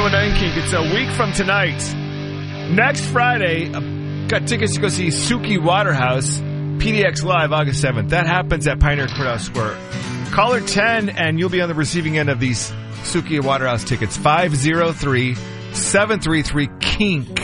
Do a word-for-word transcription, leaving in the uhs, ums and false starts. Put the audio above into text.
one nine Kink. It's a week from tonight. Next Friday, I've got tickets to go see Suki Waterhouse, P D X Live, August seventh. That happens at Pioneer Courthouse Square. Caller ten, and you'll be on the receiving end of these Suki Waterhouse tickets. five oh three, seven three three, Kink.